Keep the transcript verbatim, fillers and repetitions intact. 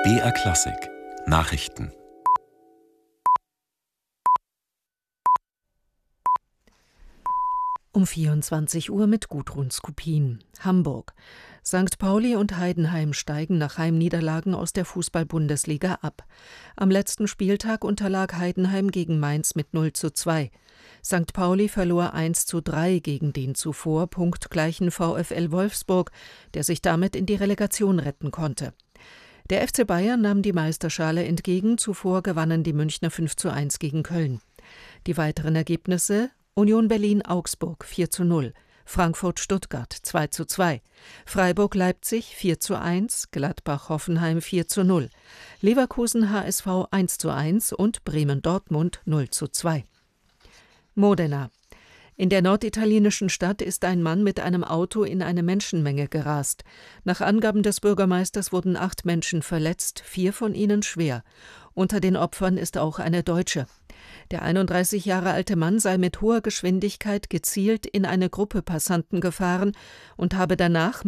B R Klassik Nachrichten. Um vierundzwanzig Uhr mit Gudrun Skupin. Hamburg. Sankt Pauli und Heidenheim steigen nach Heimniederlagen aus der Fußball-Bundesliga ab. Am letzten Spieltag unterlag Heidenheim gegen Mainz mit null zu zwei. Sankt Pauli verlor eins zu drei gegen den zuvor punktgleichen VfL Wolfsburg, der sich damit in die Relegation retten konnte. Der F C Bayern nahm die Meisterschale entgegen, zuvor gewannen die Münchner fünf zu eins gegen Köln. Die weiteren Ergebnisse: Union Berlin-Augsburg vier zu null, Frankfurt-Stuttgart zwei zu zwei, Freiburg-Leipzig vier zu eins, Gladbach-Hoffenheim vier zu null, Leverkusen-H S V eins zu eins und Bremen-Dortmund null zu zwei. Modena. In der norditalienischen Stadt ist ein Mann mit einem Auto in eine Menschenmenge gerast. Nach Angaben des Bürgermeisters wurden acht Menschen verletzt, vier von ihnen schwer. Unter den Opfern ist auch eine Deutsche. Der einunddreißig Jahre alte Mann sei mit hoher Geschwindigkeit gezielt in eine Gruppe Passanten gefahren und habe danach